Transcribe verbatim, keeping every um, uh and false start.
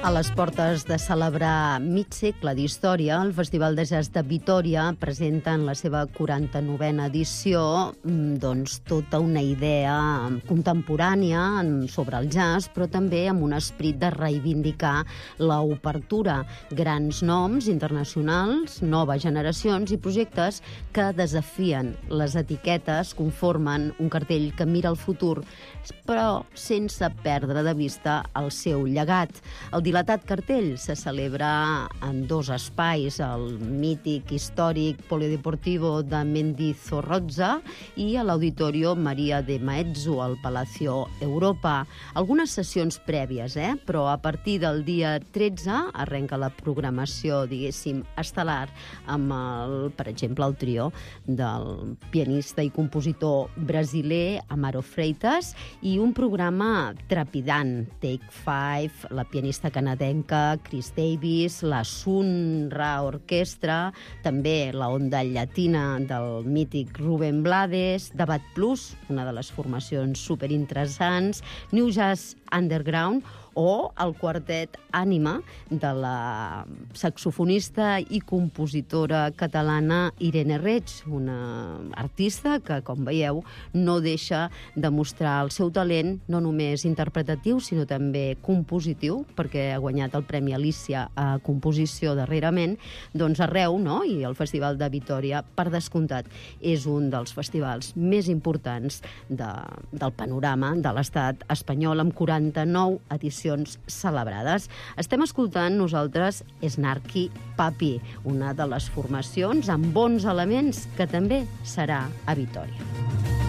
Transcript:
A les portes de celebrar mig segle d'història, el Festival de Jazz de Vitòria presenta en la seva quaranta-novena edició doncs, tota una idea contemporània sobre el jazz, però també amb un esperit de reivindicar l'obertura. Grans noms internacionals, noves generacions i projectes que desafien les etiquetes, conformen un cartell que mira el futur, però sense perdre de vista el seu llegat. El dilatat cartell se celebra en dos espais, el mític històric Polideportivo de Mendizorroza i a l'Auditorio Maria de Maeztu al Palacio Europa. Algunes sessions prèvies, eh? Però a partir del dia tretze arrenca la programació, diguéssim, estel·lar amb, el, per exemple, el trio del pianista i compositor brasiler Amaro Freitas i un programa trepidant, Take Five, la pianista canadenca Chris Davis, la Sun Ra Orquestra, també la onda llatina del mític Rubén Blades, Debat Plus, una de les formacions superinteressants, New Jazz Underground, o el quartet Ànima de la saxofonista i compositora catalana Irene Reig, una artista que, com veieu, no deixa de mostrar el seu talent, no només interpretatiu, sinó també compositiu, perquè ha guanyat el Premi Alícia a composició darrerament, doncs arreu, no? I el Festival de Vitòria, per descomptat, és un dels festivals més importants de, del panorama de l'estat espanyol, amb quaranta-nou edicions celebrades. Estem escoltant nosaltres Snarky Puppy, una de les formacions amb bons elements que també serà a Vitòria.